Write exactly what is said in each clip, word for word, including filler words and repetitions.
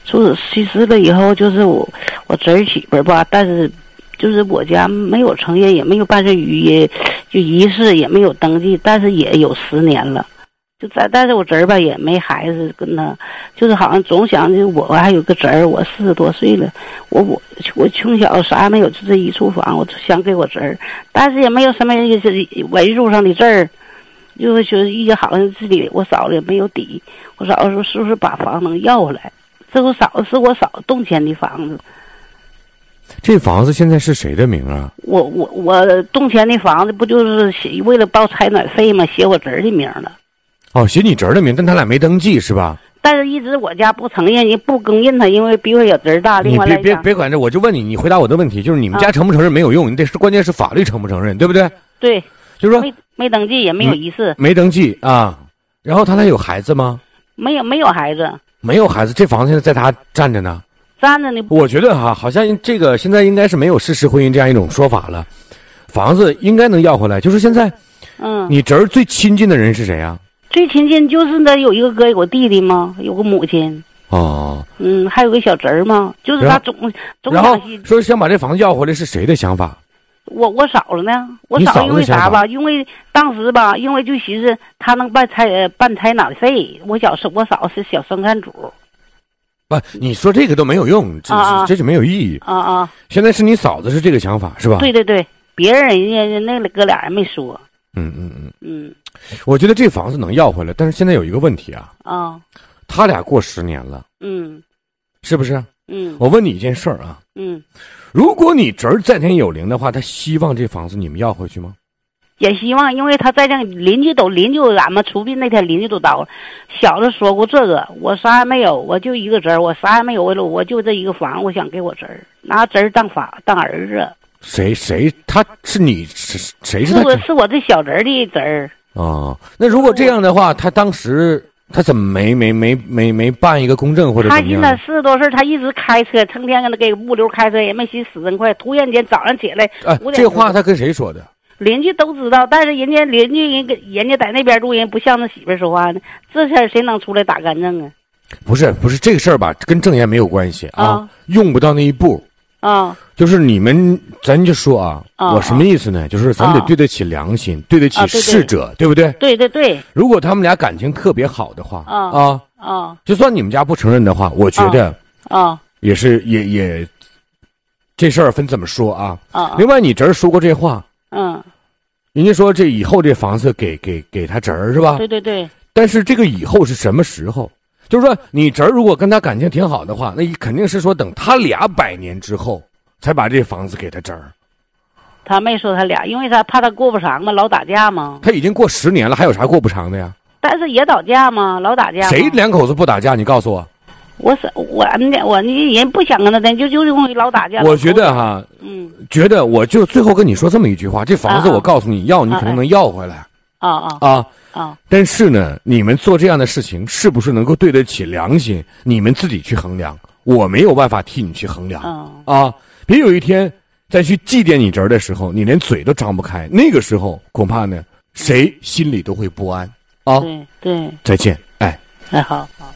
出子去世了以后，就是我我侄儿媳妇吧，但是就是我家没有成人，也没有办这仪也就仪式，也没有登记，但是也有十年了。就在，但是我侄儿吧也没孩子跟他，就是好像总想着我还有个侄儿，我四十多岁了，我我我从小啥也没有，就这一处房，我想给我侄儿，但是也没有什么文书上的字儿，就是就是一好像自己我嫂子也没有底，我嫂子说是不是把房能要回来？这我嫂子是我嫂子动迁的房子。 这房子现在是谁的名啊？ 我我我动迁的房子不就是写为了报采暖费吗？写我侄儿的名了。 哦，写你侄儿的名，但他俩没登记是吧？ 但是一直我家不承认，也不更认他，因为比我小侄儿大。另外来讲， 你别别别管这，我就问你，你回答我的问题，就是你们家承不承认没有用，你得是关键是法律承不承认，对不对？ 对， 就是说没没登记，也没有仪式， 没登记啊。然后他俩有孩子吗？ 没有，没有孩子， 没有孩子。这房子现在在他站着呢， 站着呢。 我觉得哈，好像这个现在应该是没有事实婚姻这样一种说法了，房子应该能要回来。就是现在， 嗯， 你侄儿最亲近的人是谁啊？ 最亲近就是那有一个哥，有个弟弟吗？有个母亲。 哦， 嗯，还有个小侄儿嘛，就是他总总然后想说想把这房子要回来，是谁的想法？ 我我嫂子呢？我嫂子因为啥吧？因为当时吧，因为就寻思他能办采办采暖费，我小我嫂子是小生产主。 不，你说这个都没有用，这、 啊、 这就没有意义啊啊！ 现在是你嫂子是这个想法是吧？ 对对对，别人人家那哥俩人没说。 嗯嗯嗯嗯， 我觉得这房子能要回来，但是现在有一个问题啊。 啊， 他俩过十年了。 嗯， 是不是？ 嗯， 我问你一件事儿啊。 嗯， 如果你侄儿在天有灵的话，他希望这房子你们要回去吗？ 也希望，因为他在这邻居都邻居，俺们出殡那天邻居都到了。小子说过这个，我啥也没有，我就一个侄儿，我啥也没有，我我就这一个房，我想给我侄儿，拿侄儿当法当儿子。 谁谁他是你是谁是他？ 是我是我这小侄儿的侄儿。 哦，那如果这样的话，他当时他怎么没没没没没办一个公证或者怎么样？ 他现在四十多岁，他一直开车，成天跟他给物流开车，也没寻死真快。突然间早上起来， 哎，这话他跟谁说的？ 邻居都知道，但是人家邻居人跟人家在那边住，人不向他媳妇说话呢。这事儿谁能出来打干政啊？ 不是不是这个事儿吧，跟证言没有关系啊， 啊用不到那一步。 啊， 就是你们，咱就说啊， 啊我什么意思呢？就是咱得对得起良心，啊、对得起逝者， 啊、 对, 对不对？ 对对对。 如果他们俩感情特别好的话， 啊啊啊， 就算你们家不承认的话，我觉得啊， 也是也也，这事儿分怎么说啊？ 啊， 另外你侄儿说过这话， 嗯， 人家说这以后这房子给给给他侄儿是吧？ 对对对。 但是这个以后是什么时候？就是说你侄儿如果跟他感情挺好的话，那肯定是说等他俩百年之后才把这房子给他侄儿。 他没说他俩，因为他怕他过不长嘛，老打架嘛。 他已经过十年了，还有啥过不长的呀？ 但是也打架嘛，老打架。 谁两口子不打架？你告诉我。 我是我我你人不想跟他争，就就因为老打架。 我觉得哈， 嗯， 觉得我就最后跟你说这么一句话：这房子我告诉你要，你肯定能要回来。 啊啊啊啊！ 但是呢，你们做这样的事情是不是能够对得起良心？你们自己去衡量，我没有办法替你去衡量。啊，别有一天再去祭奠你侄儿的时候，你连嘴都张不开，那个时候恐怕呢，谁心里都会不安。啊， 对对， 再见，哎， 哎，好好。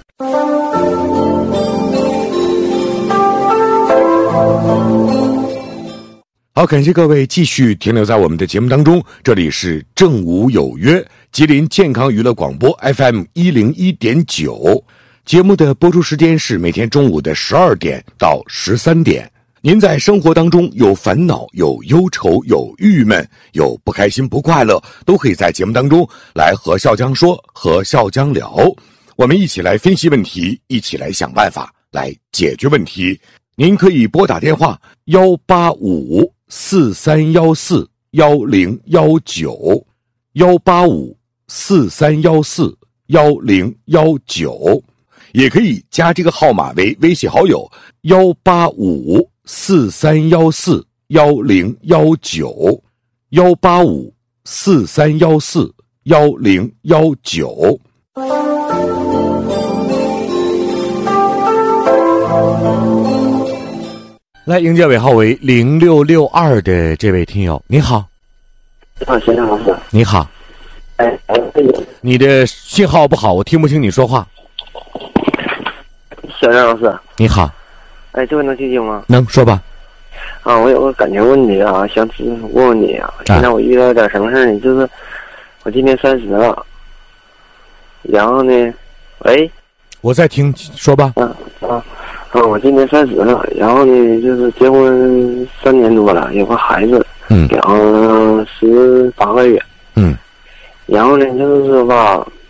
好，感谢各位继续停留在我们的节目当中，这里是正午有约，吉林健康娱乐广播 F M 一零一点九，节目的播出时间是每天中午的十二点到十三点。您在生活当中有烦恼、有忧愁、有郁闷、有不开心、不快乐，都可以在节目当中来和笑江说，和笑江聊，我们一起来分析问题，一起来想办法来解决问题。您可以拨打电话幺八五四三幺四幺零幺九，幺八五四三幺四幺零幺九，也可以加这个号码为微信好友幺八五四三幺四幺零幺九，幺八五四三幺四幺零幺九。来迎接尾号为零六六二的这位听友，你好。 啊，先生好。 你好。 哎， 你的信号不好，我听不清你说话。 小杨老师， 你好。 哎，这回能听清吗？ 能说吧。 啊，我有个感情问题啊，想问问你啊。现在我遇到点什么事呢？就是我今年三十了，然后呢，喂， 我在听，说吧。 啊啊啊！我今年三十了，然后呢，就是结婚三年多了，有个孩子， 嗯， 两十八个月， 嗯， 然后呢，就是说吧，